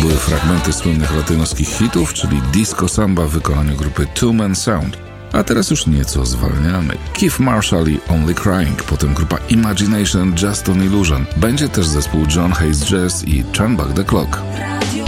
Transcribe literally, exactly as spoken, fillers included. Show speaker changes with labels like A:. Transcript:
A: były fragmenty słynnych latynoskich hitów, czyli Disco Samba w wykonaniu grupy Two Man Sound. A teraz już nieco zwalniamy. Keith Marshall i Only Crying, potem grupa Imagination, Just an Illusion. Będzie też zespół John Hayes Jazz i Turn Back the Clock.